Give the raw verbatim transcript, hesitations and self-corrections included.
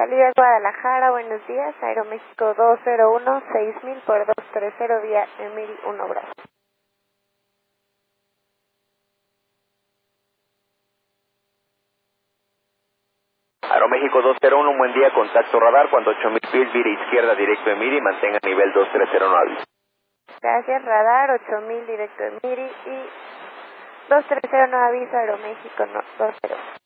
Salida Guadalajara, buenos días, Aeroméxico dos cero uno, seis mil por dos treinta vía Emiri uno Bravo. Aeroméxico dos cero uno, un buen día, contacto radar, cuando ocho mil pies, vire izquierda directo Emiri, mantenga nivel dos tres cero, no aviso. Gracias, radar, ocho mil directo Emiri y dos tres cero no aviso, Aeroméxico no, dos cero.